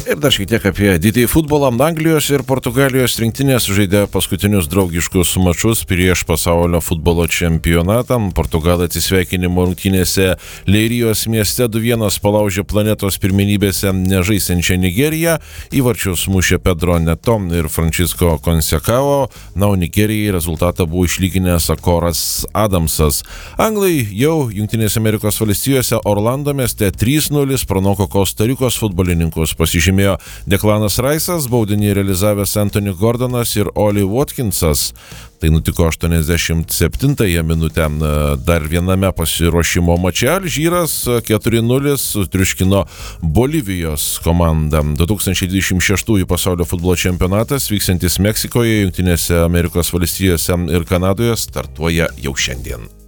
Ir dar šiek tiek apie didįjį futbolą. Anglijos ir Portugalijos rinktinės žaidė paskutinius draugiškus mačus prieš pasaulio futbolo čempionatą. Portugalai atsisveikinimo rungtynėse Leirijos mieste 2-1 palaužė planetos pirmenybėse nežaisiančią Nigeriją. Įvarčius mušė Pedro Neto ir Francisco Conceição. Na, o Nigerijai rezultatą buvo išlyginęs Akoras Adamsas. Anglai jau Jungtinėse Amerikos valstijose Orlando mieste 3-0 pranoko Kostarikos futbolininkus. Pasižymėjo Deklanas Raisas, baudinį realizavęs Anthony Gordonas ir Oli Watkinsas. Tai nutiko 87 minutę. Dar viename pasiruošimo mače Alžyras 4-0 sutriuškino Bolivijos komandą. 2026 pasaulio futbolo čempionatas vyksiantis Meksikoje, Jungtinėse Amerikos valstijose ir Kanadoje startuoja jau šiandien.